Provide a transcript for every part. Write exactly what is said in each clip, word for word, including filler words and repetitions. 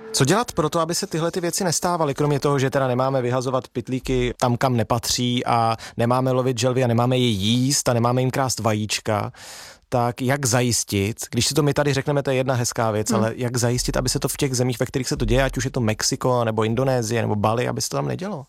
Co dělat pro to, aby se tyhle ty věci nestávaly, kromě toho, že teda nemáme vyhazovat pytlíky tam, kam nepatří a nemáme lovit želvy a nemáme je jíst a nemáme jim krást vajíčka, tak jak zajistit, když si to my tady řekneme, to je jedna hezká věc, hmm. ale jak zajistit, aby se to v těch zemích, ve kterých se to děje, ať už je to Mexiko, nebo Indonésie, nebo Bali, aby se to tam nedělo?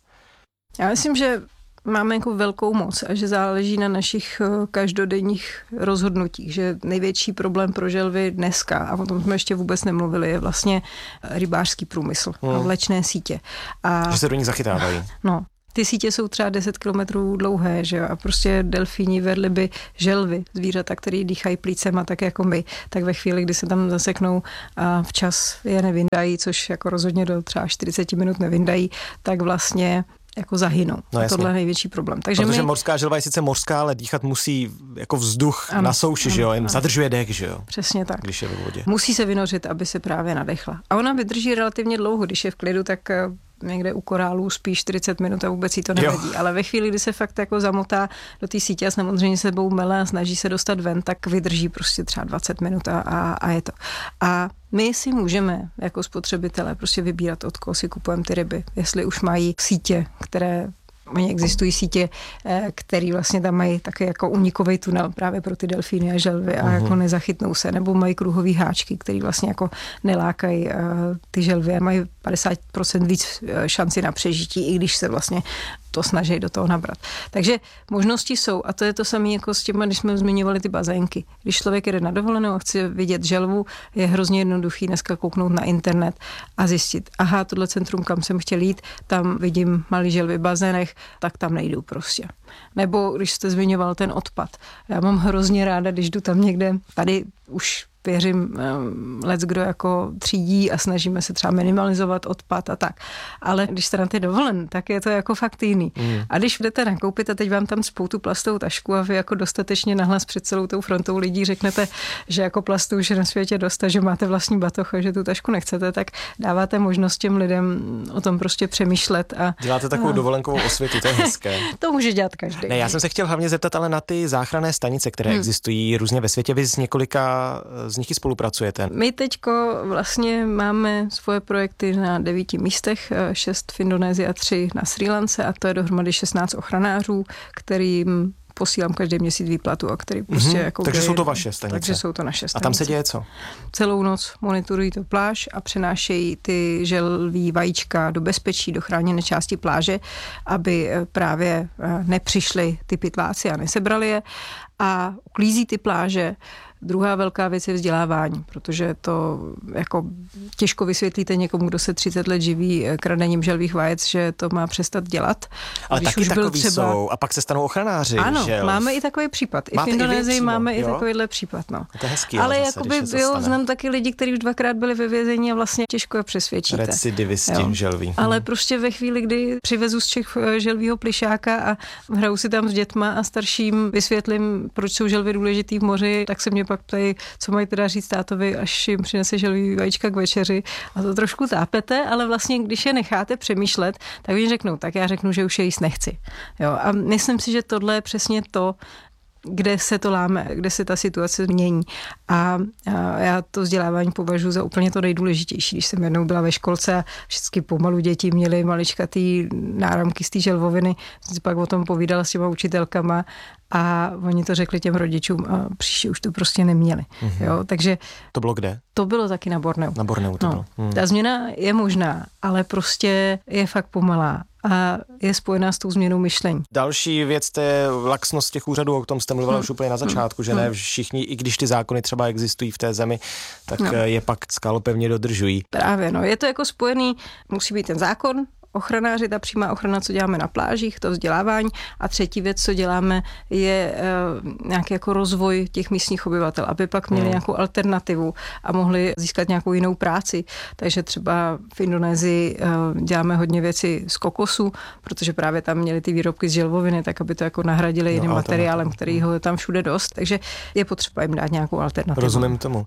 Já myslím, že máme jako velkou moc a že záleží na našich každodenních rozhodnutích, že největší problém pro želvy dneska, a o tom jsme ještě vůbec nemluvili, je vlastně rybářský průmysl hmm. a vlečné sítě. A že se do nich zachytávají. No. Ty sítě jsou třeba deset kilometrů dlouhé, že jo, a prostě delfíni, velryby, želvy, zvířata, které dýchají plícema tak jako my, tak ve chvíli, kdy se tam zaseknou a včas je nevyndají, což jako rozhodně do třeba čtyřicet minut nevyndají, tak vlastně jako zahynou. No, a tohle je největší problém. Takže Protože my... mořská želva je sice mořská, ale dýchat musí jako vzduch ano, na souši, ano, že jo, jen ano. zadržuje dech, že jo. Přesně tak. Když je ve vodě. Musí se vynořit, aby se právě nadechla. A ona vydrží relativně dlouho, když je v klidu, tak někde u korálů spí čtyřicet minut a vůbec jí to nevadí. Jo. Ale ve chvíli, kdy se fakt jako zamotá do té sítě a samozřejmě sebou mele a snaží se dostat ven, tak vydrží prostě třeba dvacet minut a, a, a je to. A my si můžeme jako spotřebitelé prostě vybírat, od koho si kupujeme ty ryby. Jestli už mají sítě, které Oni existují sítě, které vlastně tam mají taky jako unikový tunel právě pro ty delfíny a želvy a uh-huh. jako nezachytnou se, nebo mají kruhový háčky, které vlastně jako nelákají uh, ty želvy a mají padesát procent víc šanci na přežití, i když se vlastně to snaží do toho nabrat. Takže možnosti jsou a to je to samé jako s těma, když jsme zmiňovali ty bazénky. Když člověk jede na dovolenou a chce vidět želvu, je hrozně jednoduchý dneska kouknout na internet a zjistit, aha, tohle centrum, kam jsem chtěl jít, tam vidím malý želvy v bazénech, tak tam nejdu prostě. Nebo když jste zmiňoval ten odpad. Já mám hrozně ráda, když jdu tam někde, tady už věřím, lec kdo jako třídí a snažíme se třeba minimalizovat odpad a tak. Ale když jste na ty dovolen, tak je to jako fakt jiný. Mm. A když jdete nakoupit a teď vám tam spou tu plastovou tašku a vy jako dostatečně nahlas před celou tou frontou lidí řeknete, že jako plastu už je na světě dost a že máte vlastní batoh a že tu tašku nechcete, tak dáváte možnost těm lidem o tom prostě přemýšlet. A děláte takovou a... dovolenkovou osvětu, to je hezké. To může dělat každý. Ne, já jsem se chtěl hlavně zeptat ale na ty záchranné stanice, které hmm. existují různě ve světě. Vy s několika z nich spolupracujete. My teďko vlastně máme svoje projekty na devíti místech, šest v Indonésii a tři na Srí Lance a to je dohromady šestnáct ochranářů, kterým posílám každý měsíc výplatu a který prostě mm-hmm. jako... Takže jsou to vaše stanice. Takže jsou to naše stanice. A tam se děje co? Celou noc monitorují to pláž a přenášejí ty želví vajíčka do bezpečí, do chráněné části pláže, aby právě nepřišli ty pytláci a nesebrali je a uklízí ty pláže. Druhá velká věc je vzdělávání, protože to jako těžko vysvětlíte někomu, kdo se třicet let živí kradením želvých vajec, že to má přestat dělat. Ale taky už takový třeba... jsou a pak se stanou ochranáři. Ano, želv. Máme i takový případ. I Máte v Indonésii máme jo? i takovýhle případ. No. To je hezký, ale zase, jakoby jo, znám taky lidi, kteří už dvakrát byli ve vězení a vlastně těžko je přesvědčíte. Recidivisti želví. Ale prostě ve chvíli, kdy přivezu z Čech želvího plišáka a hraju si tam s dětma a starším vysvětlím, proč jsou želvy důležitý v moři, tak se mě pak ptají, co mají teda říct tátovi, až jim přinese želví vajíčka k večeři a to trošku tápete, ale vlastně, když je necháte přemýšlet, tak oni řeknou, tak já řeknu, že už je jíst nechci. Jo, a myslím si, že tohle je přesně to, kde se to láme, kde se ta situace změní. A, a já to vzdělávání považuji za úplně to nejdůležitější. Když jsem jednou byla ve školce a všechny pomalu děti měly maličkatý náramky z té želvoviny, jsem si pak o tom povídala s těma učitelkama a oni to řekli těm rodičům a příště už to prostě neměli. Mm-hmm. Jo, takže to bylo kde? To bylo taky na Borneu. Na Borneu to no, bylo. Mm. Ta změna je možná, ale prostě je fakt pomalá a je spojená s tou změnou myšlení. Další věc, to je laxnost těch úřadů, o tom jste mluvila hmm. už úplně na začátku, že ne všichni, i když ty zákony třeba existují v té zemi, tak no. je pak skalopevně dodržují. Právě, no, je to jako spojený, musí být ten zákon, ochranáři, ta přímá ochrana, co děláme na plážích, to vzdělávání a třetí věc, co děláme, je uh, nějaký jako rozvoj těch místních obyvatel, aby pak měli hmm. nějakou alternativu a mohli získat nějakou jinou práci. Takže třeba v Indonésii uh, děláme hodně věci z kokosu, protože právě tam měli ty výrobky z želvoviny, tak aby to jako nahradili jiným no, materiálem, který ho tam všude dost. Takže je potřeba jim dát nějakou alternativu. Rozumím tomu.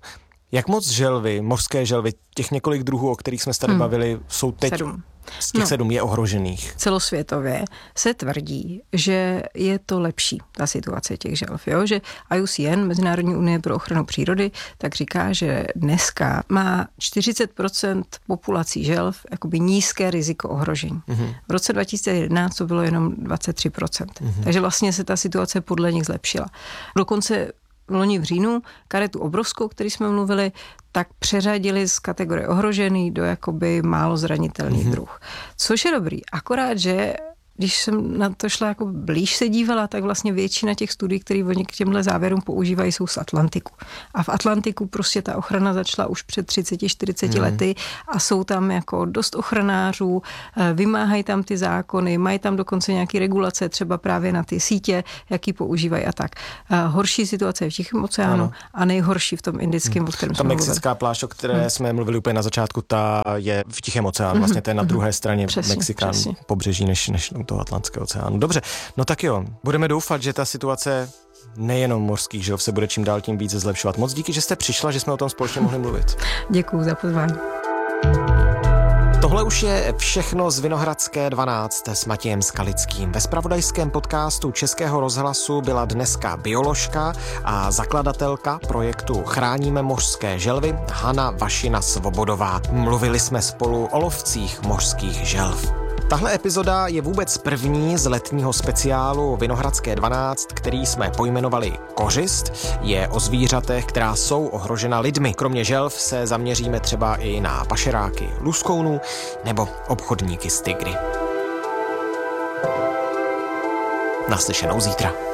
Jak moc želvy, mořské želvy, těch několik druhů, o kterých jsme se tady hmm. bavili, jsou teď... Sedm. Z těch no, sedm je ohrožených. Celosvětově se tvrdí, že je to lepší, ta situace těch želv. Jo? Že I U C N, Mezinárodní unie pro ochranu přírody, tak říká, že dneska má čtyřicet procent populací želv jakoby nízké riziko ohrožení. Mm-hmm. V roce dva tisíce jedenáct to bylo jenom dvacet tři procent. Mm-hmm. Takže vlastně se ta situace podle nich zlepšila. Dokonce loni v říjnu karetu obrovskou, který jsme mluvili, tak přeřadili z kategorie ohrožený do jakoby málo zranitelný mm-hmm. druh. Což je dobrý, akorát, že když jsem na to šla jako blíž se dívala, tak vlastně většina těch studií, které oni k těmhle závěrům používají, jsou z Atlantiku. A v Atlantiku prostě ta ochrana začala už před třicet čtyřicet mm. lety a jsou tam jako dost ochranářů, vymáhají tam ty zákony, mají tam dokonce nějaké regulace, třeba právě na ty sítě, jaký používají a tak. Horší situace je v Tichém oceánu ano. a nejhorší v tom Indickém, mm. o kterém ta jsme mluvili. Ta mexická plášť, o které mm. jsme mluvili úplně na začátku, ta je v Tichém oceánu, vlastně to je na druhé straně přesně, Mexika, přesně. pobřeží než, než toho Atlantského oceánu. Dobře, no tak jo, budeme doufat, že ta situace nejenom mořských želv se bude čím dál tím více zlepšovat. Moc díky, že jste přišla, že jsme o tom společně mohli mluvit. Děkuju za pozvání. Tohle už je všechno z Vinohradské dvanáct s Matějem Skalickým. Ve zpravodajském podcastu Českého rozhlasu byla dneska bioložka a zakladatelka projektu Chráníme mořské želvy Hana Vašina Svobodová. Mluvili jsme spolu o lovcích mořských želv. Tahle epizoda je vůbec první z letního speciálu Vinohradské dvanáct, který jsme pojmenovali Kořist. Je o zvířatech, která jsou ohrožena lidmi. Kromě želv se zaměříme třeba i na pašeráky luskounů nebo obchodníky s tygry. Naslyšenou zítra.